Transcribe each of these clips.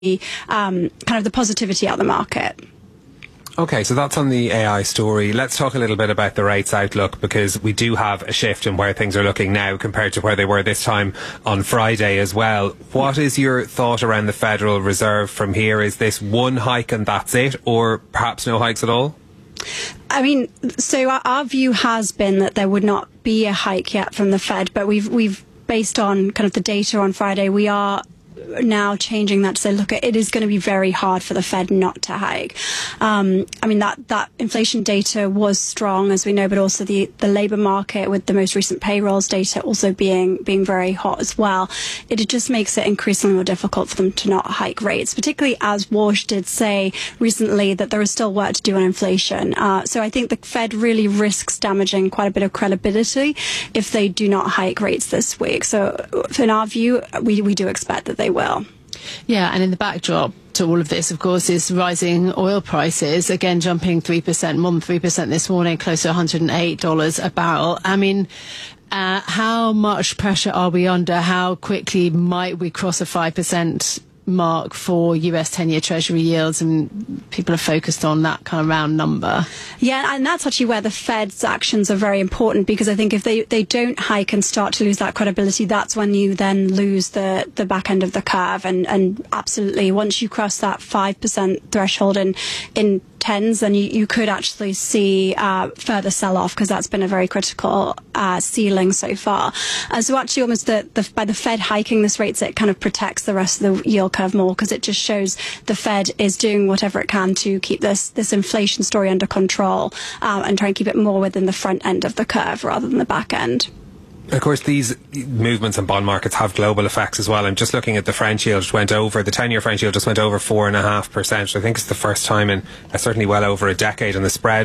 kind of the positivity out of the market. Okay, so that's on the AI story. Let's talk a little bit about the rates outlook, because we do have a shift in where things are looking now compared to where they were this time on Friday as well. What is your thought around the Federal Reserve from here? Is this one hike and that's it, or perhaps no hikes at all? I mean, so our view has been that there would not be a hike yet from the Fed, but we've based on kind of the data on Friday, we are now changing that to say, look, it is going to be very hard for the Fed not to hike. I mean, that inflation data was strong, as we know, but also the labour market with the most recent payrolls data also being very hot as well. It just makes it increasingly more difficult for them to not hike rates, particularly as Walsh did say recently that there is still work to do on inflation. So I think the Fed really risks damaging quite a bit of credibility if they do not hike rates this week. So in our view, we do expect that they will. Yeah, and in the backdrop to all of this, of course, is rising oil prices, again jumping 3%, more than 3% this morning, close to $108 a barrel. I mean, how much pressure are we under? How quickly might we cross a 5% mark for US 10-year Treasury yields, and people are focused on that kind of round number? Yeah, and that's actually where the Fed's actions are very important, because I think if they don't hike and start to lose that credibility, that's when you then lose the back end of the curve. And absolutely, once you cross that 5% threshold in tens, then you could actually see further sell-off, because that's been a very critical ceiling so far. So actually almost by the Fed hiking this rates, it kind of protects the rest of the yield curve more, because it just shows the Fed is doing whatever it can to keep this inflation story under control and try and keep it more within the front end of the curve rather than the back end. Of course, these movements in bond markets have global effects as well. I'm just looking at the French yield, the 10-year French yield just went over 4.5%. I think it's the first time in certainly well over a decade, and the spread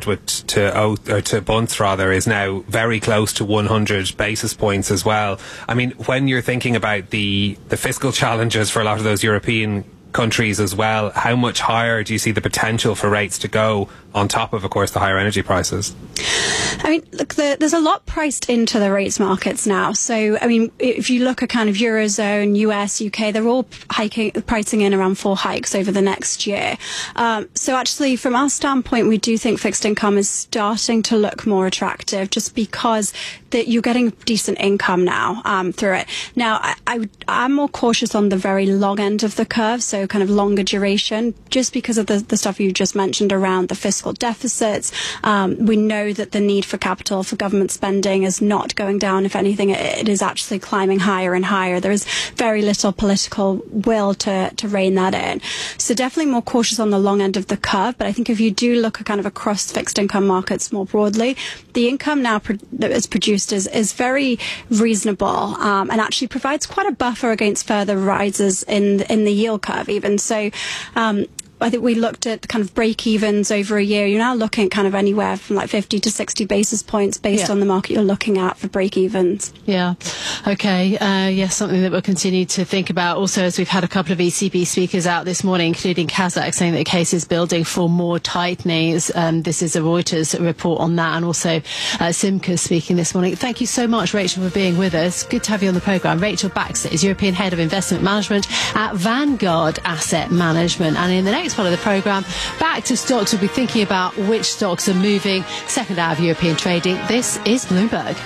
to bunds rather is now very close to 100 basis points as well. I mean, when you're thinking about the fiscal challenges for a lot of those European countries as well, how much higher do you see the potential for rates to go, on top of course, the higher energy prices? I mean, look, there's a lot priced into the rates markets now. So, I mean, if you look at kind of Eurozone, US, UK, they're all pricing in around 4 hikes over the next year. So actually, from our standpoint, we do think fixed income is starting to look more attractive, just because that you're getting decent income now through it. Now, I'm more cautious on the very long end of the curve, so kind of longer duration, just because of the stuff you just mentioned around the fiscal deficits. We know that the need for capital for government spending is not going down. If anything, it is actually climbing higher and higher. There is very little political will to rein that in. So definitely more cautious on the long end of the curve. But I think if you do look at kind of across fixed income markets more broadly, the income now that is produced is very reasonable and actually provides quite a buffer against further rises in the yield curve even. So I think we looked at kind of break-evens over a year. You're now looking at kind of anywhere from like 50 to 60 basis points based on the market you're looking at for break-evens. Yeah. Okay. Yes, something that we'll continue to think about. Also, as we've had a couple of ECB speakers out this morning, including Kazak, saying that the case is building for more tightening. This is a Reuters report on that, and also Simca speaking this morning. Thank you so much, Rachel, for being with us. Good to have you on the programme. Rachel Baxter is European Head of Investment Management at Vanguard Asset Management. And in the next part of the programme, back to stocks. We'll be thinking about which stocks are moving. Second hour of European trading. This is Bloomberg.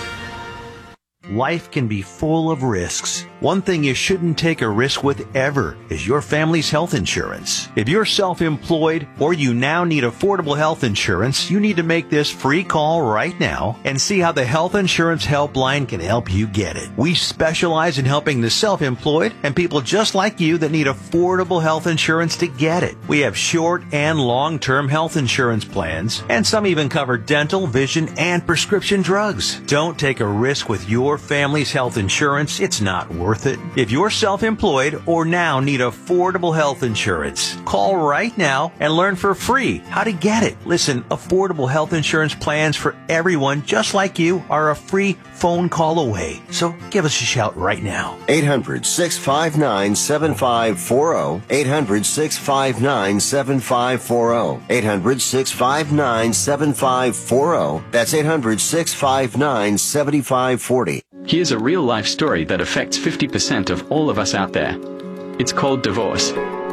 Life can be full of risks. One thing you shouldn't take a risk with ever is your family's health insurance. If you're self-employed or you now need affordable health insurance, you need to make this free call right now and see how the Health Insurance Helpline can help you get it. We specialize in helping the self-employed and people just like you that need affordable health insurance to get it. We have short and long-term health insurance plans, and some even cover dental, vision, and prescription drugs. Don't take a risk with your family's health insurance. It's not worth it. If you're self-employed or now need affordable health insurance, call right now and learn for free how to get it. Listen, affordable health insurance plans for everyone just like you are a free phone call away. So give us a shout right now. 800-659-7540. 800-659-7540. 800-659-7540. That's 800-659-7540. Here's a real-life story that affects 50% of all of us out there. It's called divorce.